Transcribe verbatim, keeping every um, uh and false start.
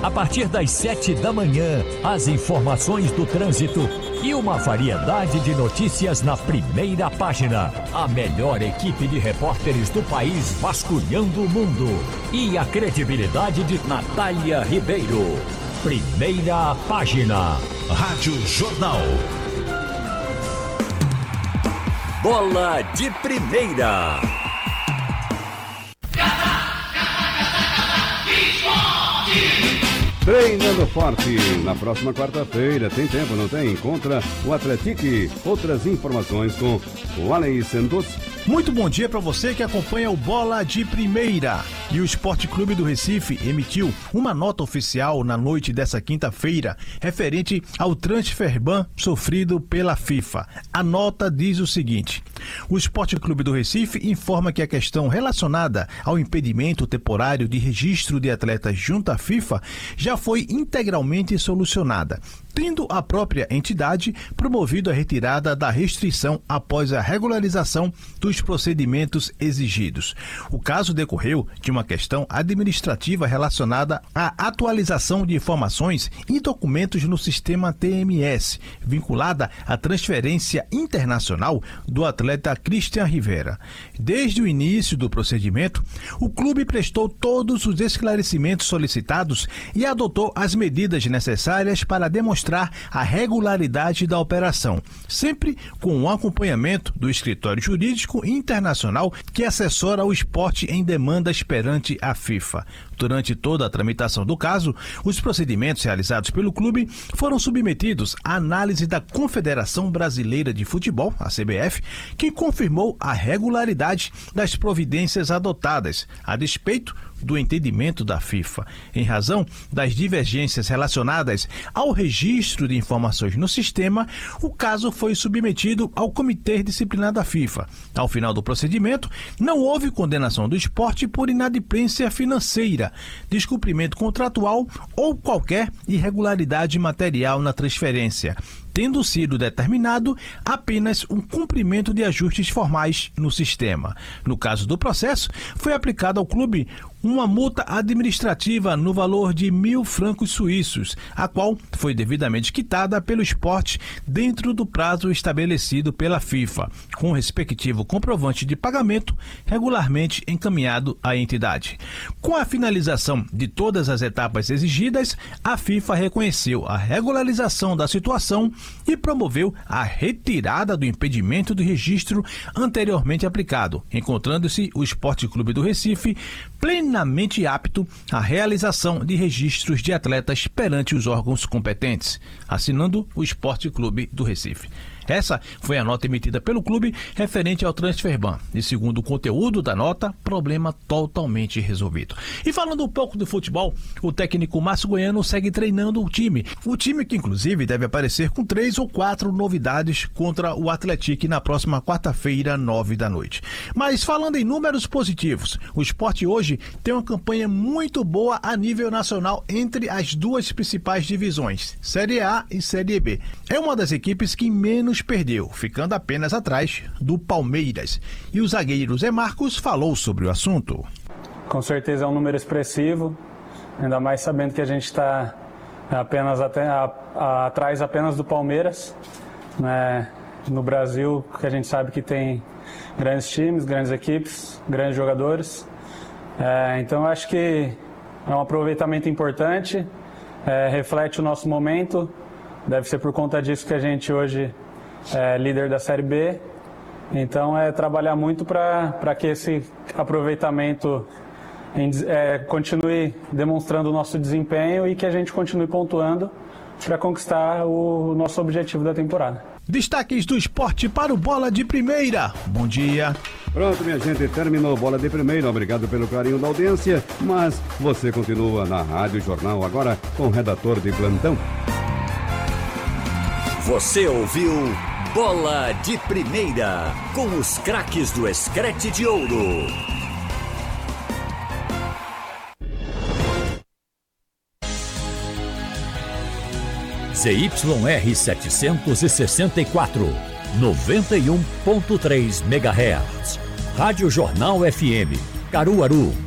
A partir das sete da manhã, as informações do trânsito e uma variedade de notícias na primeira página. A melhor equipe de repórteres do país vasculhando o mundo. E a credibilidade de Natália Ribeiro. Primeira página. Rádio Jornal. Bola de Primeira. Treinando forte. Na próxima quarta-feira, tem tempo, não tem? Contra o Atlético. Outras informações com o Alen Santos. Muito bom dia para você que acompanha o Bola de Primeira. E o Esporte Clube do Recife emitiu uma nota oficial na noite dessa quinta-feira referente ao transfer ban sofrido pela FIFA. A nota diz o seguinte: o Esporte Clube do Recife informa que a questão relacionada ao impedimento temporário de registro de atletas junto à FIFA já foi integralmente solucionada, tendo a própria entidade promovido a retirada da restrição após a regularização dos procedimentos exigidos. O caso decorreu de uma questão administrativa relacionada à atualização de informações e documentos no sistema T M S, vinculada à transferência internacional do atleta Christian Rivera. Desde o início do procedimento, o clube prestou todos os esclarecimentos solicitados e adotou as medidas necessárias para demonstrar a regularidade da operação, sempre com o acompanhamento do escritório jurídico internacional que assessora o esporte em demandas perante a FIFA. Durante toda a tramitação do caso, os procedimentos realizados pelo clube foram submetidos à análise da Confederação Brasileira de Futebol, a C B F, que confirmou a regularidade das providências adotadas, a despeito do entendimento da FIFA. Em razão das divergências relacionadas ao registro de informações no sistema, o caso foi submetido ao Comitê Disciplinar da FIFA. Ao final do procedimento, não houve condenação do esporte por inadimplência financeira, descumprimento contratual ou qualquer irregularidade material na transferência, tendo sido determinado apenas um cumprimento de ajustes formais no sistema. No caso do processo, foi aplicado ao clube uma multa administrativa no valor de mil francos suíços, a qual foi devidamente quitada pelo esporte dentro do prazo estabelecido pela FIFA, com o respectivo comprovante de pagamento regularmente encaminhado à entidade. Com a finalização de todas as etapas exigidas, a FIFA reconheceu a regularização da situação e promoveu a retirada do impedimento de registro anteriormente aplicado, encontrando-se o Esporte Clube do Recife plenamente apto à realização de registros de atletas perante os órgãos competentes, assinando o Esporte Clube do Recife. Essa foi a nota emitida pelo clube referente ao transfer ban. E segundo o conteúdo da nota, problema totalmente resolvido. E falando um pouco do futebol, o técnico Márcio Goiano segue treinando o time. O time que inclusive deve aparecer com três ou quatro novidades contra o Atlético na próxima quarta-feira, nove da noite. Mas falando em números positivos, o esporte hoje tem uma campanha muito boa a nível nacional entre as duas principais divisões, Série A e Série B. É uma das equipes que menos perdeu, ficando apenas atrás do Palmeiras. E o zagueiro Zé Marcos falou sobre o assunto. Com certeza é um número expressivo, ainda mais sabendo que a gente está apenas até, a, a, atrás apenas do Palmeiras, né? No Brasil, que a gente sabe que tem grandes times, grandes equipes, grandes jogadores. É, então eu acho que é um aproveitamento importante, é, reflete o nosso momento, deve ser por conta disso que a gente hoje é líder da Série B, então é trabalhar muito para que esse aproveitamento em, é, continue demonstrando o nosso desempenho e que a gente continue pontuando para conquistar o nosso objetivo da temporada. Destaques do esporte para o Bola de Primeira. Bom dia. Pronto, minha gente, terminou Bola de Primeira. Obrigado pelo carinho da audiência, mas você continua na Rádio Jornal agora com o redator de plantão. Você ouviu Bola de Primeira, com os craques do Escrete de Ouro. Z Y R setecentos e sessenta e quatro, noventa e um ponto três megahertz. Rádio Jornal F M, Caruaru.